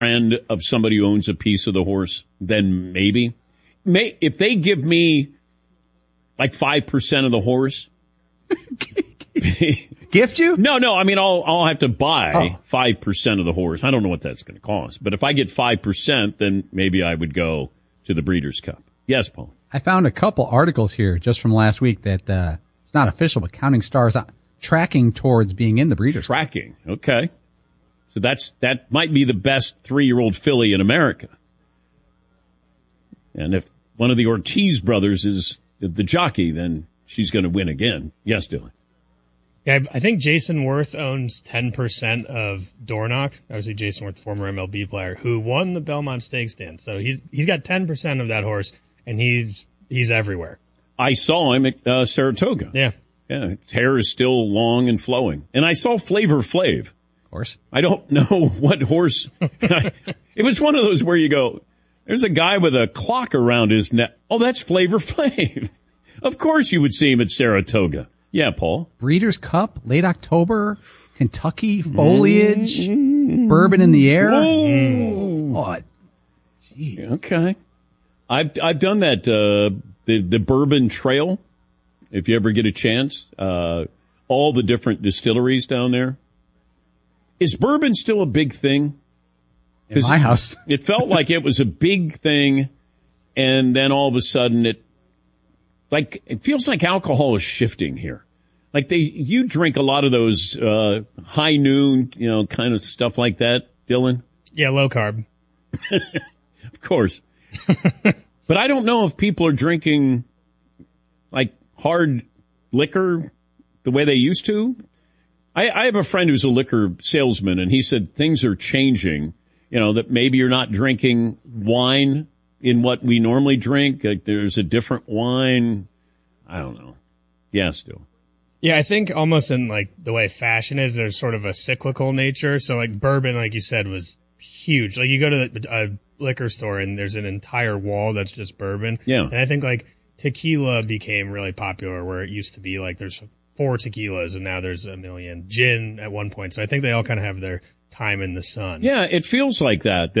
friend of somebody who owns a piece of the horse, then maybe. If they give me like 5% of the horse. Gift you? No. I mean, I'll have to buy 5% of the horse. I don't know what that's going to cost. But if I get 5%, then maybe I would go to the Breeders' Cup. Yes, Paul. I found a couple articles here just from last week that it's not official, but Counting Stars tracking towards being in the Breeders' Cup. Tracking. Okay. So that might be the best 3-year-old filly in America. And if one of the Ortiz brothers is the jockey, then she's going to win again. Yes, Dylan. Yeah, I think Jason Worth owns 10% of Dornoch. Obviously, Jason Worth, former MLB player, who won the Belmont Stakes stand. So he's got 10% of that horse, and he's everywhere. I saw him at Saratoga. Yeah. His hair is still long and flowing. And I saw Flavor Flav. Of course. I don't know what horse. It was one of those where you go, there's a guy with a clock around his neck. Oh, that's Flavor Flav. Of course you would see him at Saratoga. Yeah, Paul. Breeders' Cup, late October, Kentucky, foliage, bourbon in the air. What? Jeez. Okay. I've done that, the Bourbon Trail, if you ever get a chance. All the different distilleries down there. Is bourbon still a big thing? In my house. It felt like it was a big thing, and then all of a sudden it feels like alcohol is shifting here. Like you drink a lot of those high noon, kind of stuff like that, Dylan. Yeah, low carb. Of course. But I don't know if people are drinking like hard liquor the way they used to. I have a friend who's a liquor salesman, and he said things are changing. That maybe you're not drinking wine in what we normally drink. Like there's a different wine. I don't know. Yeah, still. Yeah, I think almost in like the way fashion is, there's sort of a cyclical nature. So like bourbon, like you said, was huge. Like you go to a liquor store and there's an entire wall that's just bourbon. Yeah. And I think like tequila became really popular, where it used to be like there's 4 tequilas and now there's 1 million. Gin at one point. So I think they all kind of have their time in the sun. Yeah, it feels like that.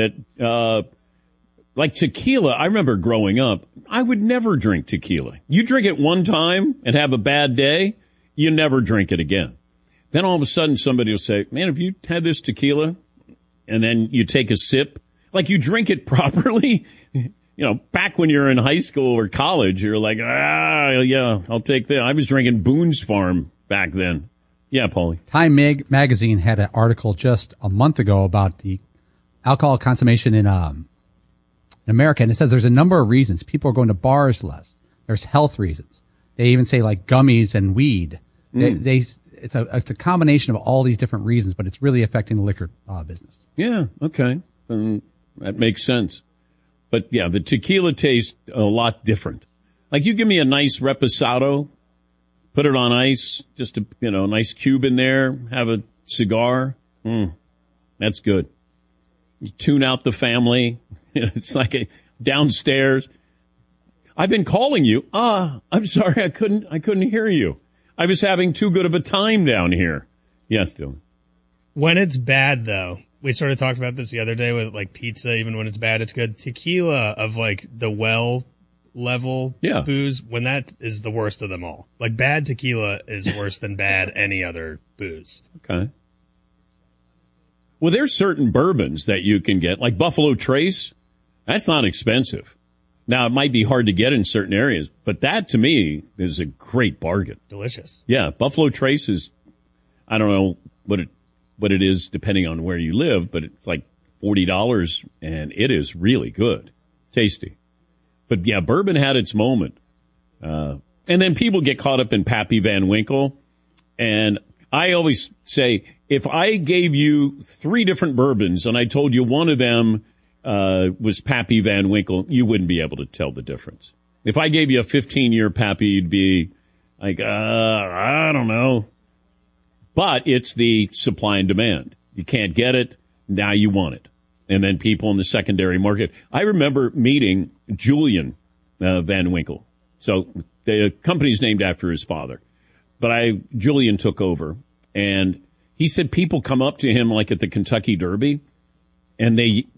Like tequila, I remember growing up, I would never drink tequila. You drink it one time and have a bad day, you never drink it again. Then all of a sudden somebody will say, man, have you had this tequila? And then you take a sip. Like you drink it properly. Back when you're in high school or college, you're like, yeah, I'll take that. I was drinking Boone's Farm back then. Yeah, Paulie. Time magazine had an article just a month ago about the alcohol consumption in America, and it says there's a number of reasons. People are going to bars less. There's health reasons. They even say like gummies and weed. It's a combination of all these different reasons, but it's really affecting the liquor business. Yeah, okay. That makes sense. But yeah, the tequila tastes a lot different. Like you give me a nice reposado, put it on ice, just a nice cube in there, have a cigar. That's good. You tune out the family. It's like downstairs. I've been calling you. I'm sorry, I couldn't hear you. I was having too good of a time down here. Yes, Dylan. When it's bad, though, we sort of talked about this the other day with like pizza. Even when it's bad, it's good. Tequila of like the well level booze, when that is the worst of them all. Like bad tequila is worse than bad any other booze. Okay. Well, there's certain bourbons that you can get, like Buffalo Trace. That's not expensive. Now, it might be hard to get in certain areas, but that, to me, is a great bargain. Delicious. Yeah, Buffalo Trace is, I don't know what it is depending on where you live, but it's like $40, and it is really good. Tasty. But, yeah, bourbon had its moment. And then people get caught up in Pappy Van Winkle, and I always say, if I gave you 3 different bourbons and I told you one of them was Pappy Van Winkle, you wouldn't be able to tell the difference. If I gave you a 15-year Pappy, you'd be like, I don't know. But it's the supply and demand. You can't get it. Now you want it. And then people in the secondary market. I remember meeting Julian Van Winkle. So the company's named after his father. But Julian took over. And he said people come up to him like at the Kentucky Derby, and they